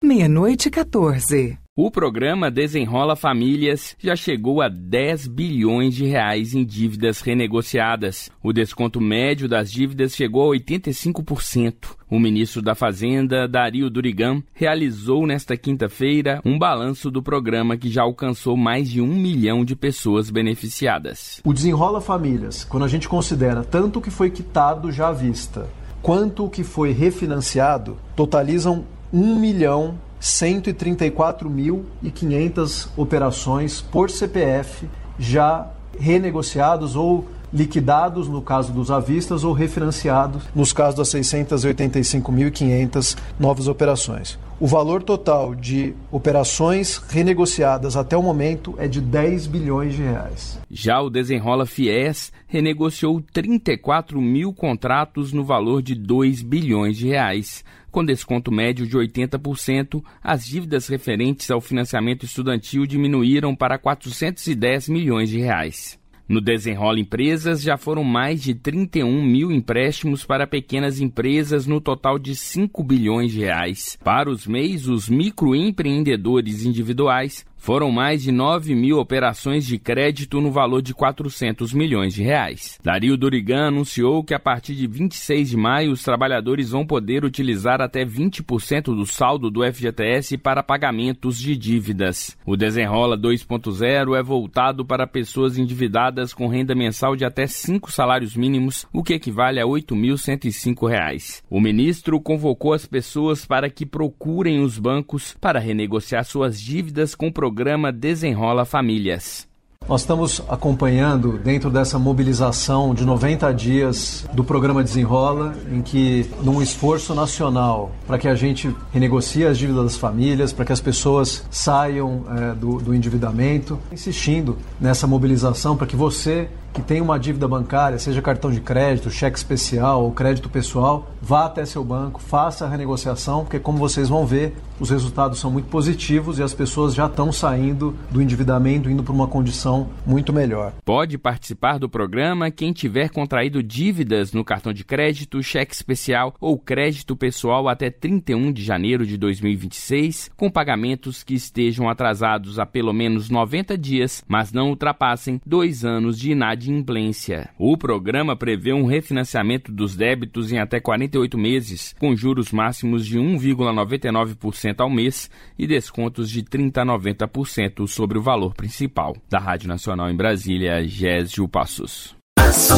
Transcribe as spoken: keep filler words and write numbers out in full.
meia-noite e quatorze. O programa Desenrola Famílias já chegou a dez bilhões de reais em dívidas renegociadas. O desconto médio das dívidas chegou a oitenta e cinco por cento. O ministro da Fazenda, Dario Durigan, realizou nesta quinta-feira um balanço do programa que já alcançou mais de um milhão de pessoas beneficiadas. O Desenrola Famílias, quando a gente considera tanto o que foi quitado já à vista, quanto o que foi refinanciado, totalizam um milhão cento e trinta e quatro mil e quinhentas operações por C P F já renegociados ou liquidados no caso dos à vistas ou refinanciados nos casos das seiscentas e oitenta e cinco mil e quinhentas novas operações. O valor total de operações renegociadas até o momento é de dez bilhões de reais. Já o Desenrola Fies renegociou trinta e quatro mil contratos no valor de dois bilhões de reais. Com desconto médio de oitenta por cento, as dívidas referentes ao financiamento estudantil diminuíram para quatrocentos e dez milhões de reais. No Desenrola Empresas, já foram mais de trinta e um mil empréstimos para pequenas empresas no total de cinco bilhões de reais. Para os M E Is, os microempreendedores individuais, foram mais de nove mil operações de crédito no valor de quatrocentos milhões de reais. Dario Durigan anunciou que a partir de vinte e seis de maio os trabalhadores vão poder utilizar até vinte por cento do saldo do F G T S para pagamentos de dívidas. O Desenrola dois ponto zero é voltado para pessoas endividadas com renda mensal de até cinco salários mínimos, o que equivale a oito mil cento e cinco reais. O ministro convocou as pessoas para que procurem os bancos para renegociar suas dívidas com o programa Programa Desenrola Famílias. Nós estamos acompanhando, dentro dessa mobilização de noventa dias do programa Desenrola, em que, num esforço nacional para que a gente renegocie as dívidas das famílias, para que as pessoas saiam é, do, do endividamento, insistindo nessa mobilização para que você que tem uma dívida bancária, seja cartão de crédito, cheque especial ou crédito pessoal, vá até seu banco, faça a renegociação, porque como vocês vão ver, os resultados são muito positivos e as pessoas já estão saindo do endividamento, indo para uma condição muito melhor. Pode participar do programa quem tiver contraído dívidas no cartão de crédito, cheque especial ou crédito pessoal até trinta e um de janeiro de dois mil e vinte e seis, com pagamentos que estejam atrasados há pelo menos noventa dias, mas não ultrapassem dois anos de inadimplência. O programa prevê um refinanciamento dos débitos em até quarenta e oito meses, com juros máximos de um vírgula noventa e nove por cento ao mês e descontos de trinta a noventa por cento sobre o valor principal. Da Rádio Nacional em Brasília, Gésio Passos.